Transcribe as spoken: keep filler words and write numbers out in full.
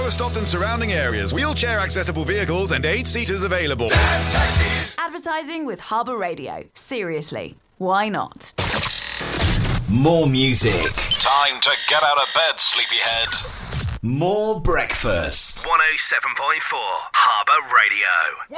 Lowestoft and surrounding areas. Wheelchair accessible vehicles and eight seaters available. Dad's Taxis. Advertising with Harbour Radio. Seriously, why not? More music. Time to get out of bed, sleepyhead. More breakfast. one oh seven point four Harbour Radio.